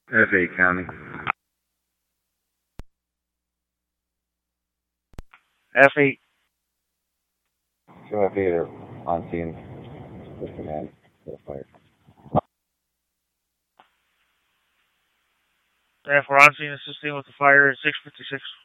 F8 County. F8. Show F8 are on scene with command for the fire. F, we're on scene assisting with the fire at 656.